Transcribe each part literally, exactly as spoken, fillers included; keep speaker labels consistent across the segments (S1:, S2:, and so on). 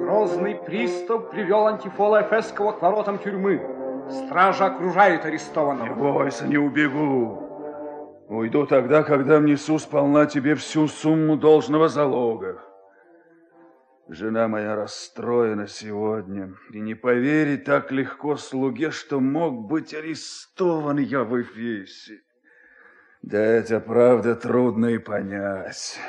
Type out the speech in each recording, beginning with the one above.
S1: Грозный пристав привел Антифола Эфесского к воротам тюрьмы. Стража окружает арестованного.
S2: Не бойся, не убегу. Уйду тогда, когда внесу сполна тебе всю сумму должного залога. Жена моя расстроена сегодня, и не поверит так легко слуге, что мог быть арестован я в Эфесе. Да это, правда, трудно и понять.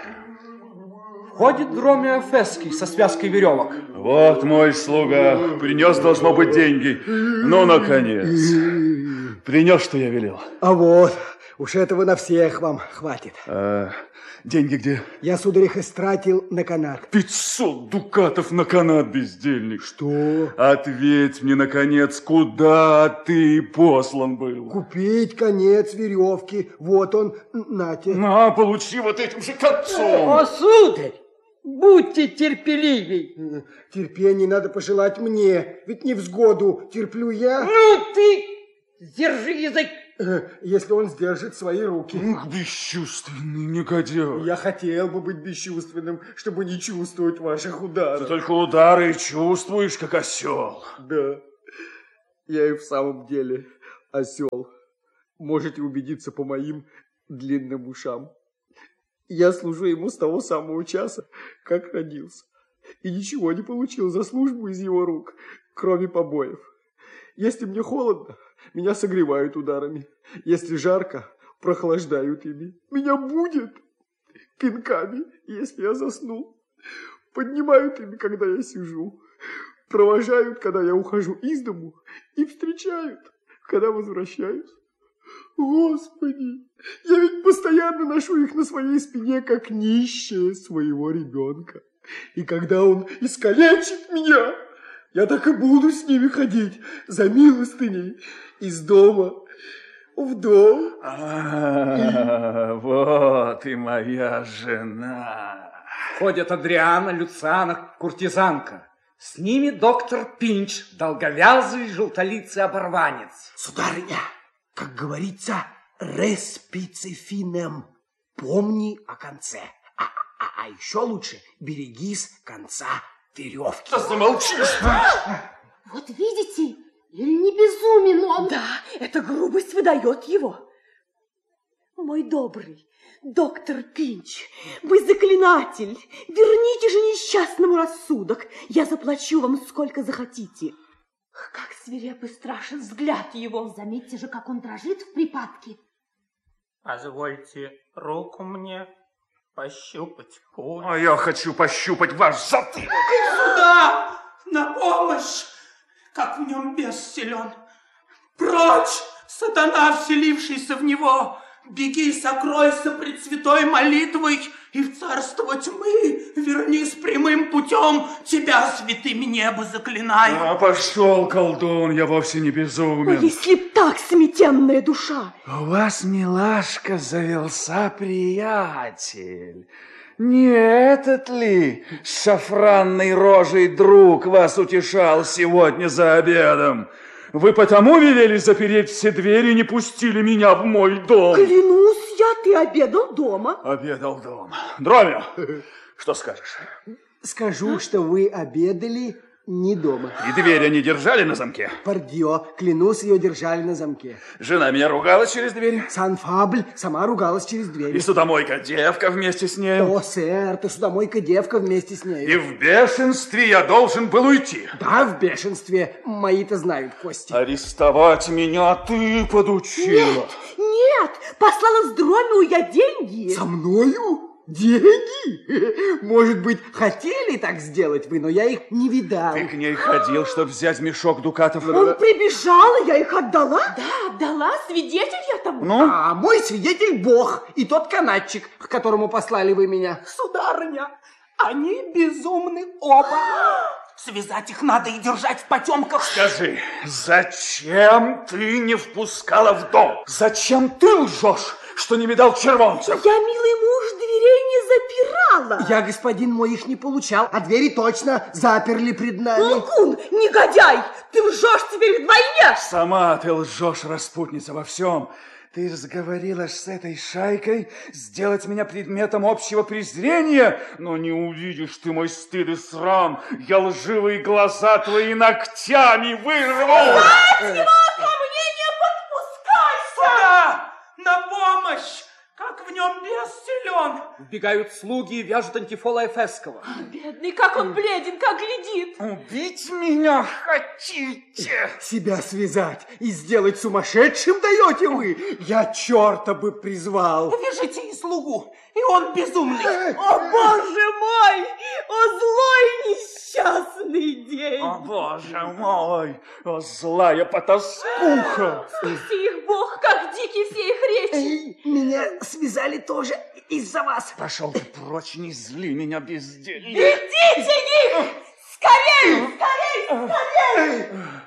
S1: Входит Дромий Эфесский со связкой веревок.
S2: Вот мой слуга, принес, должно быть, деньги. Ну, наконец. Принес, что я велел.
S3: А вот, уж этого на всех вам хватит.
S2: А деньги где?
S3: Я, сударь, их истратил на канат.
S2: Пятьсот дукатов на канат, бездельник.
S3: Что?
S2: Ответь мне, наконец, куда ты послан был?
S3: Купить конец веревки. Вот он, нате.
S2: На, получи вот этим же концом.
S4: О, сударь, будьте терпеливей.
S3: Терпение надо пожелать мне, ведь не взгоду терплю я.
S4: Ну ты, держи язык.
S3: Если он сдержит свои руки.
S2: Ух, бесчувственный негодяй.
S3: Я хотел бы быть бесчувственным, чтобы не чувствовать ваших ударов.
S2: Ты только удары чувствуешь, как осел.
S3: Да, я и в самом деле осел. Можете убедиться по моим длинным ушам. Я служу ему с того самого часа, как родился. И ничего не получил за службу из его рук, кроме побоев. Если мне холодно, меня согревают ударами. Если жарко, прохлаждают ими. Меня будят пинками, если я заснул. Поднимают ими, когда я сижу. Провожают, когда я ухожу из дому. И встречают, когда возвращаюсь. Господи, я ведь постоянно ношу их на своей спине, как нищая своего ребенка. И когда он искалечит меня, я так и буду с ними ходить за милостыней из дома в дом.
S2: А, вот и моя жена.
S1: Входят Адриана, Люциана, куртизанка. С ними доктор Пинч, долговязый желтолицый оборванец.
S3: Сударыня, как говорится, респицифинем, помни о конце. А, а, а еще лучше берегись конца веревки.
S2: Да замолчишь!
S5: Вот видите, или не безумен он?
S6: Да, эта грубость выдает его. Мой добрый доктор Пинч, вы заклинатель. Верните же несчастному рассудок. Я заплачу вам сколько захотите. Как свиреп и страшен взгляд его.
S5: Заметьте же, как он дрожит в припадке.
S7: Позвольте руку мне пощупать пульс.
S2: А я хочу пощупать ваш затылок.
S7: Сюда! На помощь! Как в нем бес силен. Прочь, сатана, вселившийся в него! Беги, сокройся пред святой молитвой, и в царство тьмы вернись прямым путем, тебя святыми небо заклинаю.
S2: А пошел, колдун, я вовсе не безумен.
S6: О, если б так, сметенная душа.
S2: У вас, милашка, завелся приятель. Не этот ли с шафранной рожей друг вас утешал сегодня за обедом? Вы потому велели запереть все двери и не пустили меня в мой дом?
S6: Клянусь я, ты обедал дома.
S2: Обедал дома. Дромио, что скажешь?
S3: Скажу, что вы обедали не дома.
S2: И дверь они держали на замке?
S3: Пардио, клянусь, ее держали на замке.
S2: Жена меня ругала через дверь?
S3: Сан-Фабль сама ругалась через дверь.
S2: И судомойка девка вместе с ней?
S3: О, сэр, ты судомойка девка вместе с ней.
S2: И в бешенстве я должен был уйти?
S3: Да, в бешенстве. Мои-то знают кости.
S2: Арестовать меня ты подучила?
S6: Нет, нет, послала с Дромио я деньги.
S3: Со мною? Деньги? Может быть, хотели так сделать вы, но я их не видал.
S2: Ты к ней ходил, чтобы взять мешок дукатов?
S6: Он прибежал, я их отдала. Да, отдала, свидетель я тому.
S2: Ну?
S3: А мой свидетель Бог и тот канатчик, к которому послали вы меня.
S7: Сударыня, они безумны оба. Связать их надо и держать в потемках.
S2: Скажи, зачем ты не впускала в дом? Зачем ты лжешь, что не видал червонцев?
S6: Я, милый муж, дверей не запирала.
S3: Я, господин мой, их не получал, а двери точно заперли пред нами.
S6: Лгун, негодяй, ты лжешь теперь вдвойне.
S2: Сама ты лжешь, распутница, во всем. Ты сговорилась с этой шайкой сделать меня предметом общего презрения, но не увидишь ты мой стыд и срам. Я лживые глаза твои ногтями вырву.
S6: Его ко мне не подпускайся!
S7: Сюда! На помощь! Как в нем бес силен!
S1: Вбегают слуги и вяжут Антифола Эфесского.
S6: Бедный, как он бледен, как глядит.
S2: Убить меня хотите?
S3: Себя связать и сделать сумасшедшим даете вы? Я черта бы призвал.
S7: Вяжите и слугу, и он безумный.
S6: О, Боже мой! О, злой несчастный день!
S2: О, Боже мой! О, злая потаскуха!
S6: Спаси их Бог, как дикие все их речи!
S3: Меня связали тоже из-за вас.
S2: Пошел ты прочь, не зли меня бездельник.
S6: Ведите их! Скорей, скорей, скорей!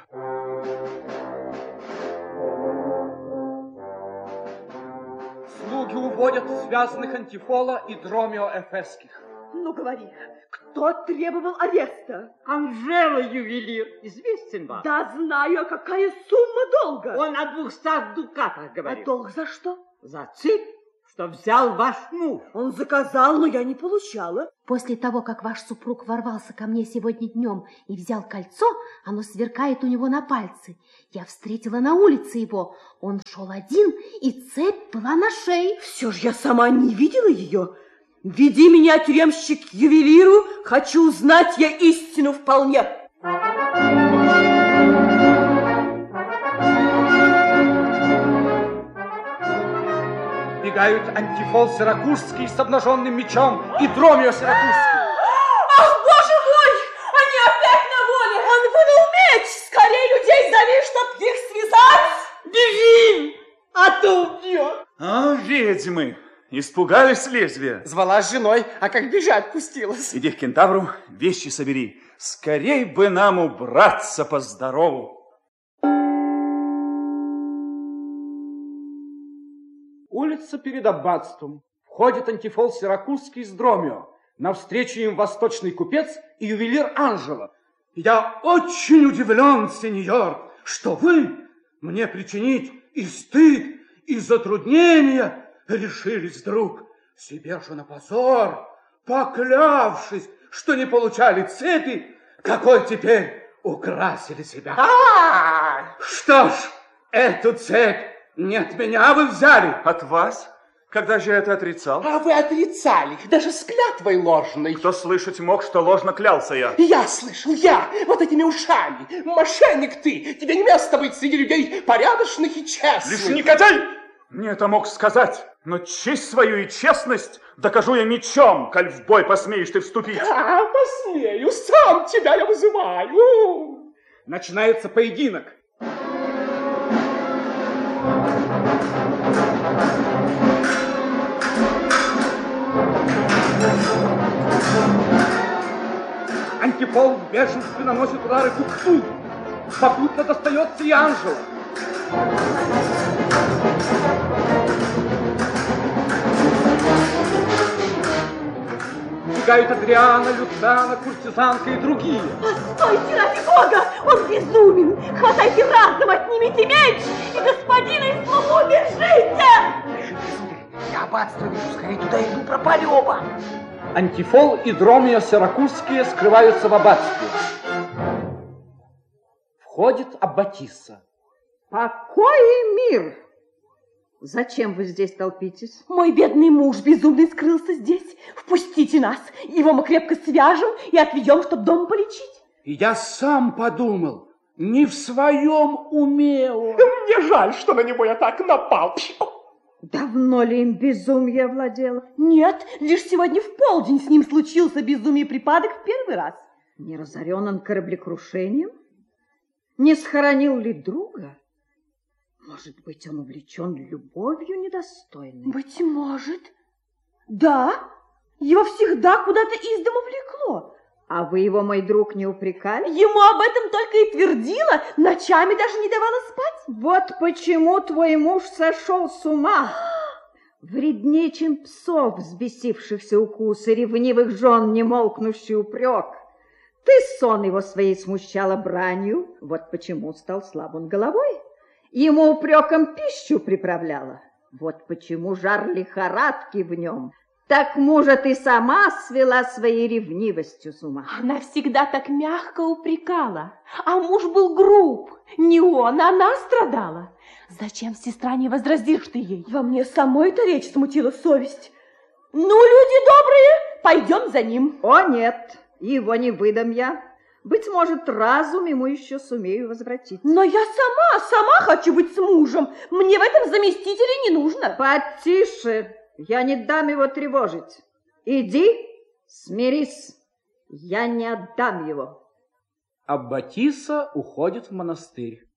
S1: Слуги уводят связанных Антифола и Дромио Эфесских.
S6: Ну, говори, кто требовал ареста?
S4: Анжела ювелир, известен вам?
S6: Да знаю, а какая сумма долга?
S4: Он о двухстах дукатах
S6: А
S4: говорит.
S6: долг за что?
S4: За цепь, что взял ваш муж.
S6: Он заказал, но я не получала.
S5: После того, как ваш супруг ворвался ко мне сегодня днем и взял кольцо, оно сверкает у него на пальце. Я встретила на улице его. Он шел один, и цепь была на шее.
S6: Все же я сама не видела ее. Веди меня, тюремщик, к ювелиру. Хочу узнать я истину вполне.
S1: Бегают Антифол Сиракузский с обнаженным мечом и Дромио Сиракузский.
S6: Ах, боже мой! Они опять на воле! Он вынул меч! Скорее людей зови, чтоб их связать!
S4: Бежим, а то убьет.
S2: А, ведьмы! Испугались лезвия?
S3: Звала с женой, а как бежать пустилась.
S2: Иди к кентавру, вещи собери. Скорей бы нам убраться по-здорову.
S1: Улица перед аббатством. Входит Антифол Сиракузский с Дромио. Навстречу им восточный купец и ювелир Анжела. Я очень удивлен, сеньор, что вы мне причинить и стыд, и затруднения решились вдруг. Себе же на позор, поклявшись, что не получали цепи, какой теперь украсили себя.
S7: А!
S1: Что ж, эту цепь не от меня вы взяли.
S2: От вас? Когда же я это отрицал?
S8: А вы отрицали, даже с клятвой ложной.
S2: Кто слышать мог, что ложно клялся я?
S8: Я слышал, я, вот этими ушами. Мошенник ты, тебе не место быть среди людей порядочных и честных.
S2: Лишь негодяй! Мне это мог сказать, но честь свою и честность докажу я мечом, коль в бой посмеешь ты вступить.
S8: А, посмею, сам тебя я вызываю.
S1: Начинается поединок. Антифол в бешенстве наносит удары купцу. Попутно достается и Анжела. Бегают Адриана, Люциана, куртизанка и другие.
S6: Постойте, ради бога! Он безумен! Хватайте разом, отнимите меч! И господина и слугу держите!
S4: Я аббатство вижу, скорее туда иду, пропали оба.
S1: Антифол и Дромио Сиракузские скрываются в аббатстве. Входит аббатисса.
S9: Покой и мир! Зачем вы здесь толпитесь?
S6: Мой бедный муж безумный скрылся здесь. Впустите нас, его мы крепко свяжем и отведем, чтобы дом полечить.
S1: И я сам подумал, не в своем уме он.
S8: Мне жаль, что на него я так напал.
S9: Давно ли им безумие овладело?
S6: Нет, лишь сегодня в полдень с ним случился безумный припадок в первый раз.
S9: Не разорен он кораблекрушением? Не схоронил ли друга? Может быть, он увлечен любовью недостойной?
S6: Быть может. Да, его всегда куда-то из дому влекло.
S9: А вы его, мой друг, не упрекали?
S6: Ему об этом только и твердила, ночами даже не давала спать.
S9: Вот почему твой муж сошел с ума. Вреднее, чем псов, взбесившихся укусы, ревнивых жен, не молкнущий упрек. Ты сон его своей смущала бранью, вот почему стал слаб он головой. ему упреком пищу приправляла. Вот почему жар лихорадки в нем. Так, мужа, ты сама свела своей ревнивостью с ума.
S6: Она всегда так мягко упрекала, а муж был груб. Не он, она страдала. Зачем, сестра, не возразишь ты ей? Во мне самой-то речь смутила совесть. Ну, люди добрые, пойдем за ним.
S9: О, нет, его не выдам я. Быть может, разум ему еще сумею возвратить.
S6: Но я сама, сама хочу быть с мужем. Мне в этом заместителя не нужно.
S9: Потише. Я не дам его тревожить. Иди, смирись, я не отдам его.
S1: Аббатиса уходит в монастырь.